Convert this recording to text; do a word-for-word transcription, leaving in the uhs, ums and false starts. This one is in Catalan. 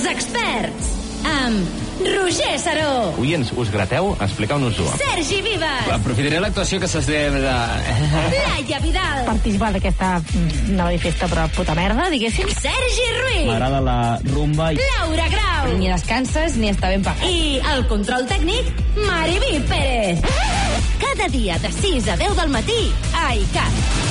experts, amb Roger Saró. Oients, us grateu? Expliqueu-nos-ho. Sergi Vives. Aprofitaré l'actuació que s'esdevé de... Laia Vidal. Participar d'aquesta nova festa, però puta merda, diguéssim. Sergi Ruiz. M'agrada la rumba. Laura Grau. Ni descanses ni està ben pagat. I el control tècnic, Mariví Pérez. Cada dia de sis a deu del matí a ICAT.